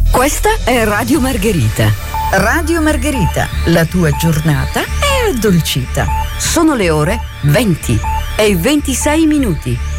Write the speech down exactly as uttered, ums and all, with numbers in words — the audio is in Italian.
Questa è Radio Margherita. Radio Margherita, la tua giornata è addolcita. Sono le ore venti e ventisei minuti.